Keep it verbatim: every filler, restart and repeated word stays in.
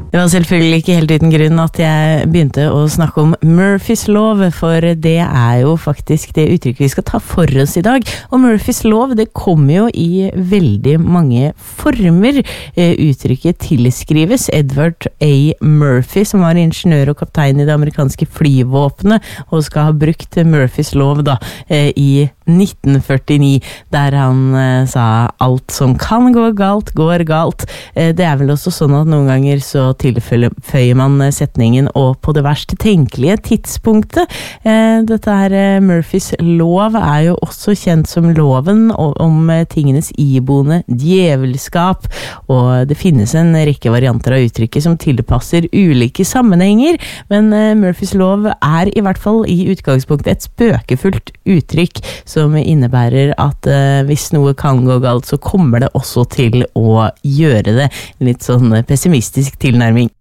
Det var selvfølgelig ikke helt uten grunn at jeg begynte å snakke om Murphys lov, for det er jo faktisk det uttrykket vi skal ta for oss i dag. Og Murphys lov, det kommer jo i veldig mange former. Uttrykket tilskrives Edward A. Murphy, som var ingeniør og kaptein i det amerikanske flyvåpenet, og skal ha brukt Murphys lov da, i nitten førtini, der han sa alt som kan gå galt, går galt. Det er vel også sånn at noen ganger så tilføyer man setningen og på det verst tenkelige tidspunktet. Dette her Murphys lov er jo også kjent som loven om tingenes iboende djevelskap, og det finnes en rekke varianter av uttrykket som tilpasser ulike sammenhenger, men Murphys lov er i hvert fall i utgangspunktet et spøkefullt uttrykk som innebærer at hvis noe kan gå galt, så kommer det også til å gjøre det. Litt sånn pessimistisk tilnærming.